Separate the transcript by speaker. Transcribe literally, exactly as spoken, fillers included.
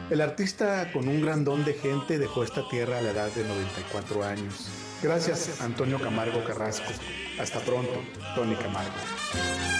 Speaker 1: El artista con un gran don de gente dejó esta tierra a la edad de noventa y cuatro años. Gracias, Antonio Camargo Carrasco. Hasta pronto, Tony Camargo.